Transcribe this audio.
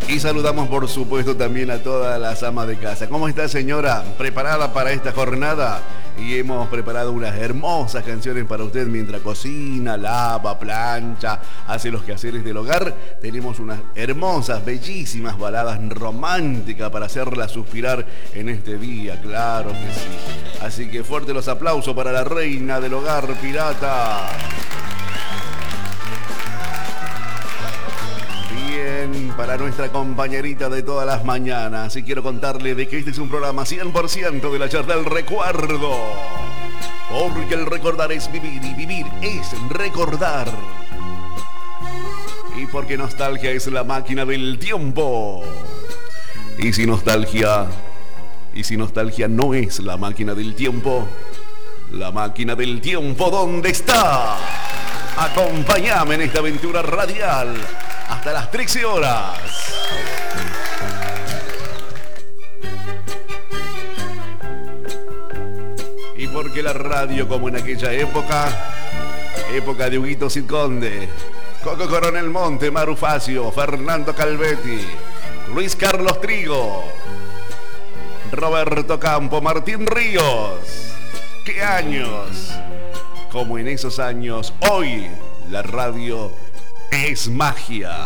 Y saludamos por supuesto también a todas las amas de casa. ¿Cómo está, señora? ¿Preparada para esta jornada? Y hemos preparado unas hermosas canciones para usted mientras cocina, lava, plancha, hace los quehaceres del hogar. Tenemos unas hermosas, bellísimas baladas románticas para hacerla suspirar en este día, claro que sí. Así que fuerte los aplausos para la reina del hogar pirata. Para nuestra compañerita de todas las mañanas, y quiero contarle de que este es un programa 100% de la charla del recuerdo, porque el recordar es vivir y vivir es recordar, y porque nostalgia es la máquina del tiempo. Y si nostalgia no es la máquina del tiempo, ¿la máquina del tiempo dónde está? Acompáñame en esta aventura radial hasta las 13 horas. Y porque la radio, como en aquella época de Huguito Cid Conde, Coco Coronel Monte, Maru Facio, Fernando Calvetti, Luis Carlos Trigo, Roberto Campo, Martín Ríos. ¿Qué años? Como en esos años, hoy la radio es magia.